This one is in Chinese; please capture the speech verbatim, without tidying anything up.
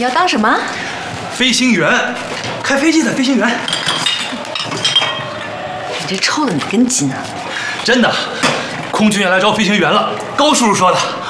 你要当什么？ 飞行员，开飞机的飞行员。 你这抽的哪根筋啊？ 真的，空军要来招飞行员了，高叔叔说的。